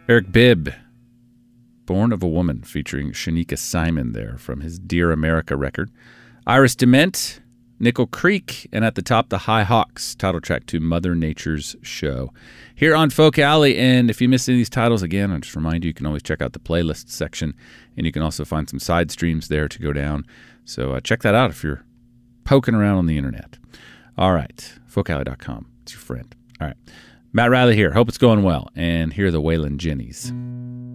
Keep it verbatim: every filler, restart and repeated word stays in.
Eric Bibb, Born of a Woman, featuring Shanika Simon there from his Dear America record. Iris Dement, Nickel Creek, and at the top, the High Hawks, title track to Mother Nature's Show. Here on Folk Alley, and if you missed any of these titles, again, I'll just remind you, you can always check out the playlist section, and you can also find some side streams there to go down. So uh, check that out if you're poking around on the internet. All right, folk alley dot com. It's your friend. All right, Matt Riley here. Hope it's going well. And here are the Waylon Jennies.